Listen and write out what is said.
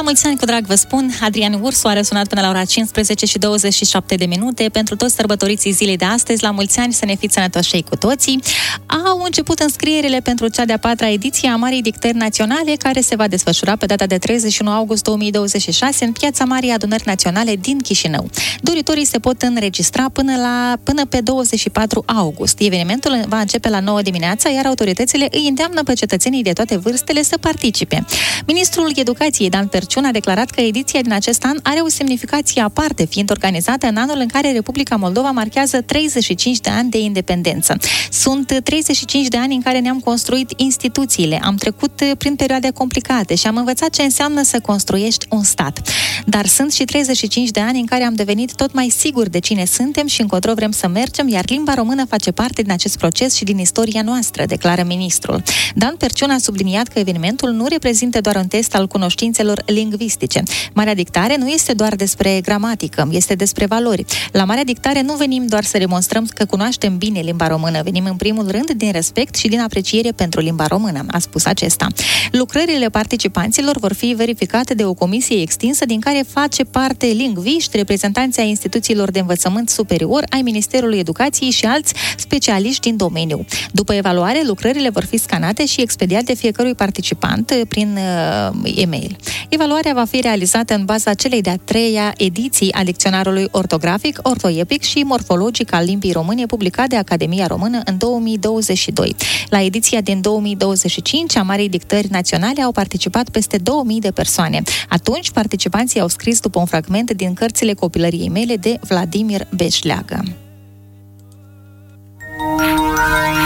mulți ani cu drag vă spun, Adrian Ursu a răsunat până la ora 15 și 27 de minute. Pentru toți sărbătoriții zilei de astăzi, la mulți ani, să ne fiți sănătoși cu toții. Au început înscrierile pentru cea de-a 4-a ediție a Marii Dictări Naționale, care se va desfășura pe data de 31 august 2026 în Piața Marii Adunări Naționale din Chișinău. Doritorii se pot înregistra până pe 24 august. Evenimentul va începe la 9 dimineața, iar autoritățile îi îndeamnă pe cetățenii de toate vârstele să participe. Ministrul Educației Dan Perciun a declarat că ediția din acest an are o semnificație aparte, fiind organizată în anul în care Republica Moldova marchează 35 de ani de independență. Sunt 35 de ani în care ne-am construit instituțiile, am trecut prin perioade complicate și am învățat ce înseamnă să construiești un stat. Dar sunt și 35 de ani în care am devenit tot mai siguri de cine suntem și încotro vrem să mergem, iar limba română face parte din acest proces și din istoria noastră, declară ministrul. Dan Perciun a subliniat că evenimentul nu reprezintă doar un test al cunoștințelor lingvistice. Marea Dictare nu este doar despre gramatică, este despre valori. La Marea Dictare nu venim doar să demonstrăm că cunoaștem bine limba română, venim în primul rând din respect și din apreciere pentru limba română, a spus acesta. Lucrările participanților vor fi verificate de o comisie extinsă din care face parte lingviști, reprezentanții ai instituțiilor de învățământ superior, ai Ministerului Educației și alți specialiști din domeniu. După evaluare, lucrările vor fi scanate și expediate fiecărui participant prin e-mail. Evaluarea va fi realizată în baza celei de-a 3-a ediții a dicționarului ortografic, ortoepic și morfologic al limbii române, publicat de Academia Română în 2022. La ediția din 2025 a Marii Dictări Naționale au participat peste 2000 de persoane. Atunci, participanții au scris după un fragment din Cărțile copilăriei mele de Vladimir Beșleagă.